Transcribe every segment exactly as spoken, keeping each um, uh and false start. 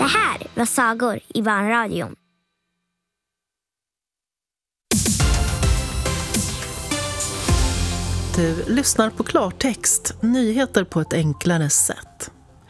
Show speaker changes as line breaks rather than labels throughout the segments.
Det här var Sagor i Barnradion.
Du lyssnar på Klartext, nyheter på ett enklare sätt.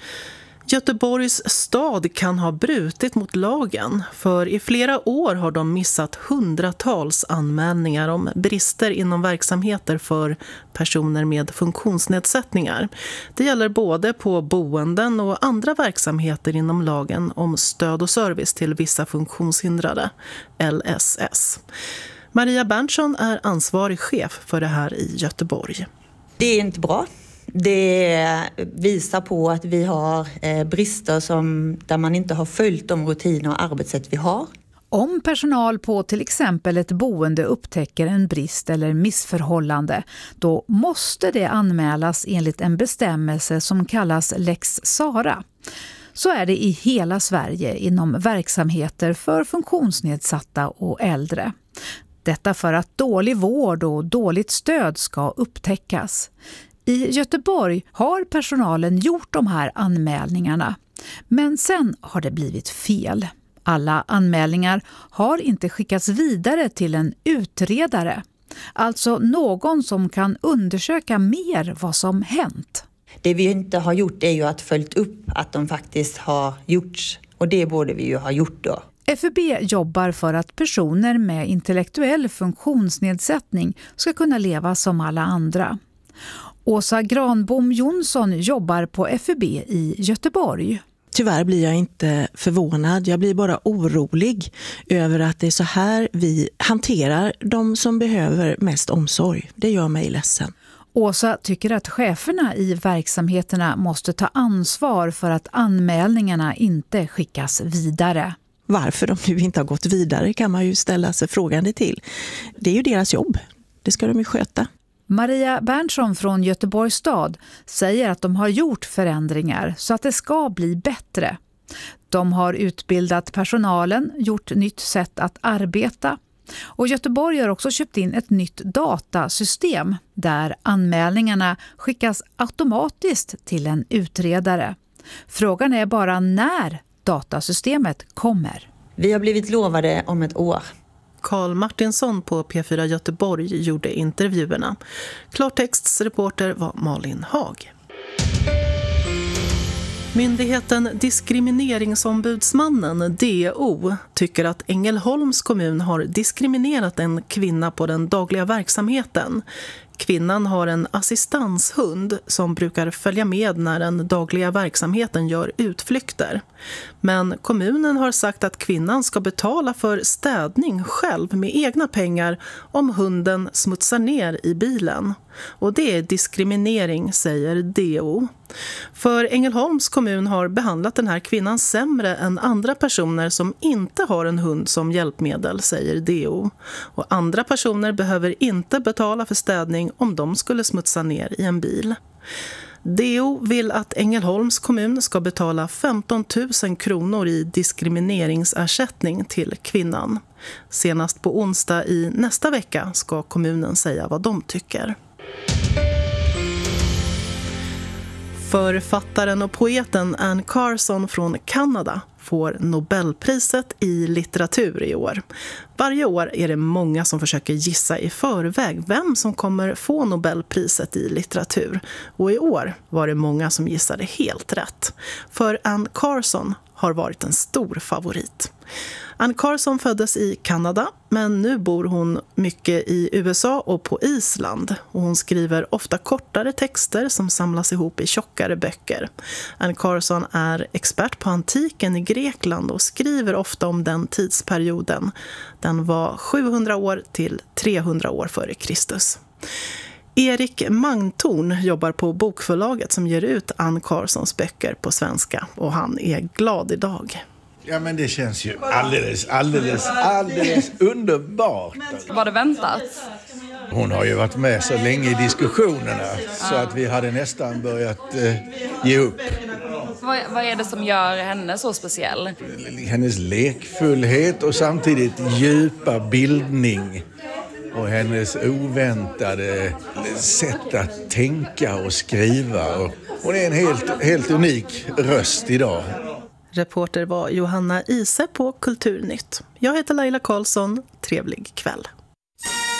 Göteborgs stad kan ha brutit mot lagen, för i flera år har de missat hundratals anmälningar om brister inom verksamheter för personer med funktionsnedsättningar. Det gäller både på boenden och andra verksamheter inom lagen om stöd och service till vissa funktionshindrade, L S S. Maria Berntsson är ansvarig chef för det här i Göteborg.
Det är inte bra. Det visar på att vi har brister som, där man inte har följt de rutiner och arbetssätt vi har.
Om personal på till exempel ett boende upptäcker en brist eller missförhållande, då måste det anmälas enligt en bestämmelse som kallas Lex Sara. Så är det i hela Sverige inom verksamheter för funktionsnedsatta och äldre. Detta för att dålig vård och dåligt stöd ska upptäckas. I Göteborg har personalen gjort de här anmälningarna, men sen har det blivit fel. Alla anmälningar har inte skickats vidare till en utredare, alltså någon som kan undersöka mer vad som hänt.
Det vi inte har gjort är ju att följt upp att de faktiskt har gjorts, och det borde vi ju ha gjort då.
F U B jobbar för att personer med intellektuell funktionsnedsättning ska kunna leva som alla andra. Åsa Granbom Jonsson jobbar på F U B i Göteborg.
Tyvärr blir jag inte förvånad. Jag blir bara orolig över att det är så här vi hanterar de som behöver mest omsorg. Det gör mig ledsen.
Åsa tycker att cheferna i verksamheterna måste ta ansvar för att anmälningarna inte skickas vidare.
Varför de nu inte har gått vidare kan man ju ställa sig frågande till. Det är ju deras jobb. Det ska de ju sköta.
Maria Berntsson från Göteborgs stad säger att de har gjort förändringar så att det ska bli bättre. De har utbildat personalen, gjort nytt sätt att arbeta. Och Göteborg har också köpt in ett nytt datasystem där anmälningarna skickas automatiskt till en utredare. Frågan är bara när datasystemet kommer.
Vi har blivit lovade om ett år.
Karl Martinsson på P fyra Göteborg gjorde intervjuerna. Klartexts reporter var Malin Hag. Myndigheten Diskrimineringsombudsmannen, D O, tycker att Ängelholms kommun har diskriminerat en kvinna på den dagliga verksamheten. Kvinnan har en assistanshund som brukar följa med när den dagliga verksamheten gör utflykter. Men kommunen har sagt att kvinnan ska betala för städning själv med egna pengar om hunden smutsar ner i bilen. Och det är diskriminering, säger D O. För Ängelholms kommun har behandlat den här kvinnan sämre än andra personer som inte har en hund som hjälpmedel, säger D O. Och andra personer behöver inte betala för städning om de skulle smutsa ner i en bil. D O vill att Ängelholms kommun ska betala femton tusen kronor i diskrimineringsersättning till kvinnan. Senast på onsdag i nästa vecka ska kommunen säga vad de tycker. Författaren och poeten Anne Carson från Kanada får Nobelpriset i litteratur i år. Varje år är det många som försöker gissa i förväg vem som kommer få Nobelpriset i litteratur. Och i år var det många som gissade helt rätt. För Anne Carson har varit en stor favorit. Anne Carson föddes i Kanada, men nu bor hon mycket i U S A och på Island. Och hon skriver ofta kortare texter som samlas ihop i tjockare böcker. Anne Carson är expert på antiken i Grekland och skriver ofta om den tidsperioden. Den var sjuhundra år till trehundra år före Kristus. Erik Mangtorn jobbar på bokförlaget som ger ut Anne Carsons böcker på svenska, och han är glad idag.
Ja, men det känns ju alldeles, alldeles, alldeles underbart.
Var det väntat?
Hon har ju varit med så länge i diskussionerna så att vi hade nästan börjat eh, ge upp.
Vad, vad är det som gör henne så speciell?
Hennes lekfullhet och samtidigt djupa bildning. Och hennes oväntade sätt att tänka och skriva. Hon är en helt, helt unik röst idag.
Reporter var Johanna Ise på Kulturnytt. Jag heter Laila Karlsson. Trevlig kväll.